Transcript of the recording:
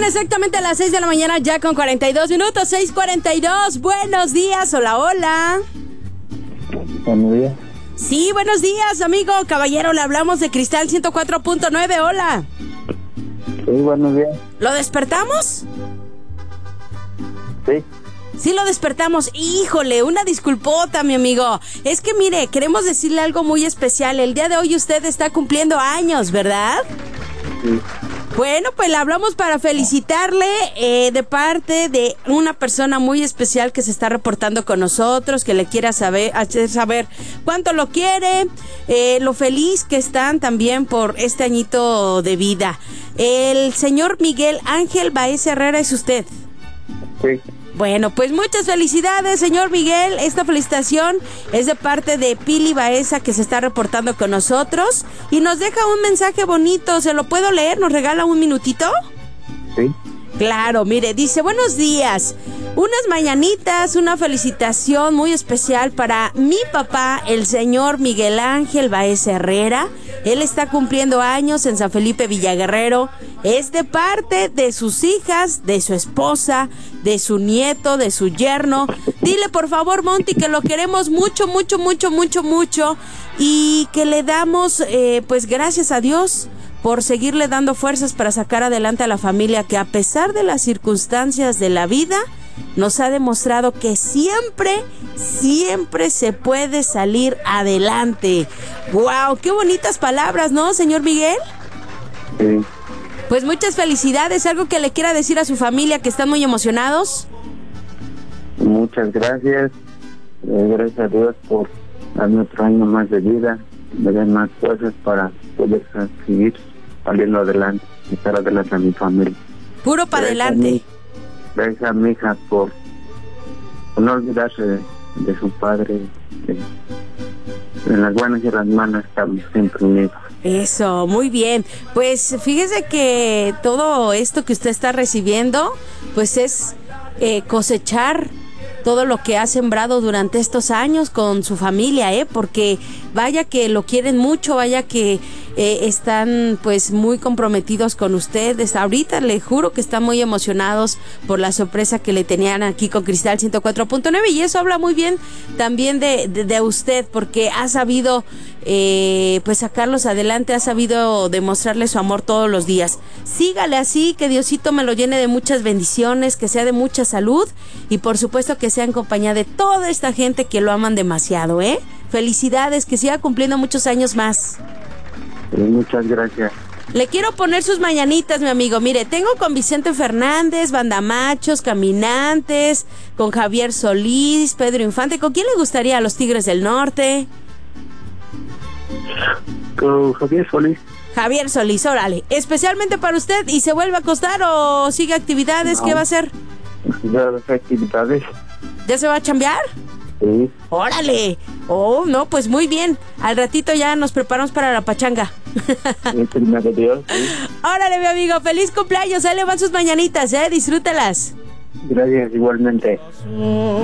exactamente a las 6 de la mañana, ya con 42 minutos, 6:42. Buenos días, hola, hola. Buenos días. Sí, buenos días, amigo. Caballero, le hablamos de Cristal 104.9, hola. Sí, buenos días. ¿Lo despertamos? Sí. Sí, lo despertamos. Híjole, una disculpota, mi amigo. Es que mire, queremos decirle algo muy especial. El día de hoy usted está cumpliendo años, ¿verdad? Sí. Bueno, pues le hablamos para felicitarle de parte de una persona muy especial que se está reportando con nosotros, que le quiera hacer saber cuánto lo quiere, lo feliz que están también por este añito de vida. El señor Miguel Ángel Baeza Herrera es usted. Sí. Bueno, pues muchas felicidades, señor Miguel. Esta felicitación es de parte de Pili Baeza, que se está reportando con nosotros y nos deja un mensaje bonito. ¿Se lo puedo leer? ¿Nos regala un minutito? Sí. Claro, mire, dice: buenos días, unas mañanitas, una felicitación muy especial para mi papá, el señor Miguel Ángel Baeza Herrera. Él está cumpliendo años en San Felipe Villaguerrero. Es de parte de sus hijas, de su esposa, de su nieto, de su yerno. Dile por favor, Monty, que lo queremos mucho, mucho, mucho, mucho, mucho, y que le damos pues gracias a Dios por seguirle dando fuerzas para sacar adelante a la familia, que a pesar de las circunstancias de la vida, nos ha demostrado que siempre, siempre se puede salir adelante. ¡Wow! ¡Qué bonitas palabras!, ¿no, señor Miguel? Sí. Pues muchas felicidades. ¿Algo que le quiera decir a su familia, que están muy emocionados? Muchas gracias. Gracias a Dios por darme otro año más de vida, me den más fuerzas para poder seguir saliendo adelante y estar adelante a mi familia. Puro para adelante. Gracias a mi hija por no olvidarse de su padre. En las buenas y las malas estamos siempre unidos. Eso, muy bien. Pues fíjese que todo esto que usted está recibiendo, pues es cosechar todo lo que ha sembrado durante estos años con su familia, porque vaya que lo quieren mucho, vaya que están pues muy comprometidos con ustedes. Ahorita le juro que están muy emocionados por la sorpresa que le tenían aquí con Cristal 104.9, y eso habla muy bien también de usted, porque ha sabido pues sacarlos adelante, ha sabido demostrarle su amor todos los días. Sígale así, que Diosito me lo llene de muchas bendiciones, que sea de mucha salud y por supuesto que sea en compañía de toda esta gente que lo aman demasiado, Felicidades, que siga cumpliendo muchos años más. Muchas gracias. Le quiero poner sus mañanitas, mi amigo. Mire, tengo con Vicente Fernández, Bandamachos, Caminantes, con Javier Solís, Pedro Infante. ¿Con quién le gustaría? ¿Los Tigres del Norte? Con Javier Solís. Javier Solís, órale. Especialmente para usted. ¿Y se vuelve a acostar o sigue actividades? No. ¿Qué va a hacer? Ya actividades. ¿Ya se va a chambear? Sí. ¡Órale! Oh, no, pues muy bien. Al ratito ya nos preparamos para la pachanga. Dios, sí. Órale, mi amigo, feliz cumpleaños. Ahí le van sus mañanitas, disfrútelas. Gracias, igualmente.